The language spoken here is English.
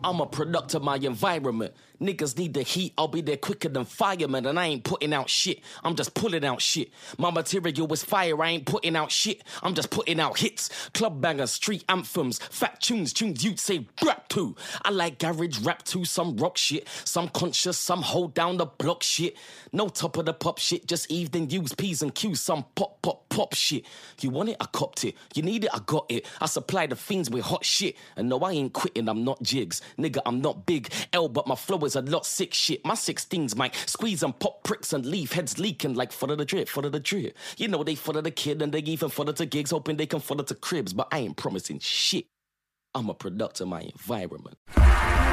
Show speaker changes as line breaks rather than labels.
I'm a product of my environment. Niggas need the heat, I'll be there quicker than firemen. And I ain't putting out shit, I'm just pulling out shit. My material is fire, I ain't putting out shit, I'm just putting out hits. Club bangers, street anthems, fat tunes you'd say rap to. I like garage rap too, some rock shit, some conscious, some hold down the block shit. No top of the pop shit, just evening use P's and Q's, some pop shit. You want it, I copped it. You need it, I got it. I supply the fiends with hot shit. And no, I ain't quitting, I'm not jigs. Nigga, I'm not big L, but my flow is a lot sick shit. My 16s might squeeze and pop pricks and leave heads leaking like full of the drip. You know they full of the kid and they even full of the gigs, hoping they can full of the cribs. But I ain't promising shit. I'm a product of my environment.